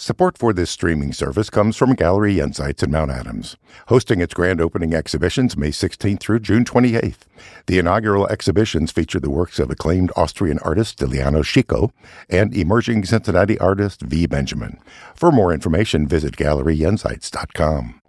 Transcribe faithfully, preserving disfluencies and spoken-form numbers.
Support for this streaming service comes from Gallery Insights in Mount Adams, hosting its grand opening exhibitions May sixteenth through June twenty-eighth. The inaugural exhibitions feature the works of acclaimed Austrian artist Stiliano Chico and emerging Cincinnati artist V. Benjamin. For more information, visit gallery insights dot com.